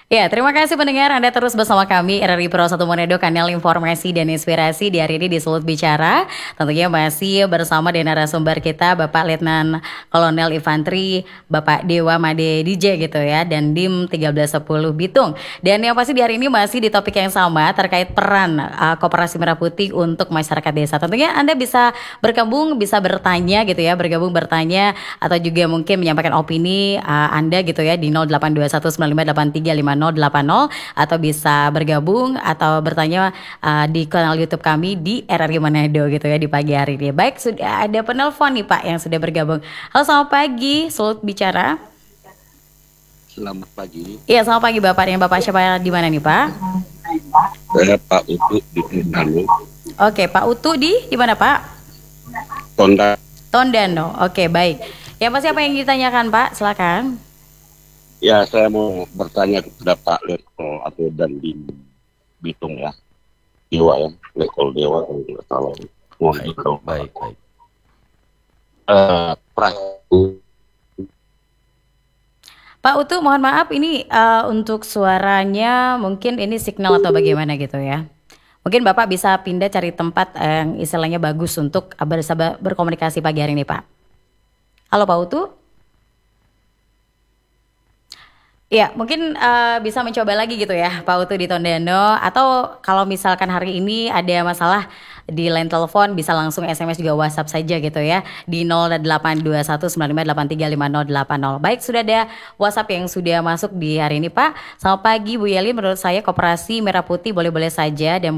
Ya, terima kasih pendengar Anda terus bersama kami RRI Pro 1 Manado, kanal informasi dan inspirasi di hari ini di Sulut Bicara. Tentunya masih bersama dengan narasumber kita Bapak Letnan Kolonel Infantri, Bapak Dewa Made DJ gitu ya, dan DIM 1310 Bitung. Dan yang pasti di hari ini masih di topik yang sama terkait peran Koperasi Merah Putih untuk masyarakat desa. Tentunya Anda bisa bergabung, bisa bertanya gitu ya, bergabung bertanya atau juga mungkin menyampaikan opini Anda gitu ya di 082195835080 atau bisa bergabung atau bertanya di kanal YouTube kami di RRI Manado gitu ya di pagi hari ini. Baik, sudah ada penelpon nih Pak yang sudah bergabung. Halo, selamat pagi, Sulut Bicara. Selamat pagi, Iya, selamat pagi Bapak. Yang Bapak siapa di mana nih Pak? saya Pak Utu di Tondano. Oke, Pak Utu di mana Pak? Tondano. Oke, baik. Yang pasti apa yang ditanyakan Pak? Silakan. Ya, saya mau bertanya kepada Pak Letko atau dan di Bitung ya, Dewa ya, Lekol Dewa kalau tidak salah. Mohon Baik, beritahu Pak. baik, baik. Perahu Pak Utu, mohon maaf ini untuk suaranya mungkin ini signal atau bagaimana gitu ya. Mungkin Bapak bisa pindah cari tempat yang istilahnya bagus untuk berkomunikasi pagi hari ini Pak. Halo Pak Utu. Ya, mungkin bisa mencoba lagi gitu ya Pak Utu di Tondano. Atau kalau misalkan hari ini ada masalah di line telepon bisa langsung SMS juga WhatsApp saja gitu ya di 082195835080. Baik, sudah ada WhatsApp yang sudah masuk di hari ini Pak. Selamat pagi Bu Yeli, menurut saya Koperasi Merah Putih boleh-boleh saja dan